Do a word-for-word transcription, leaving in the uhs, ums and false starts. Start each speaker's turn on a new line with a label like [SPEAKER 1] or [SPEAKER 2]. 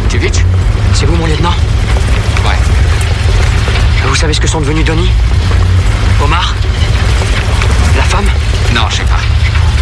[SPEAKER 1] Tuvitch?
[SPEAKER 2] C'est vous, mon lieutenant?
[SPEAKER 1] Ouais.
[SPEAKER 2] Vous savez ce que sont devenus Donnie? Omar?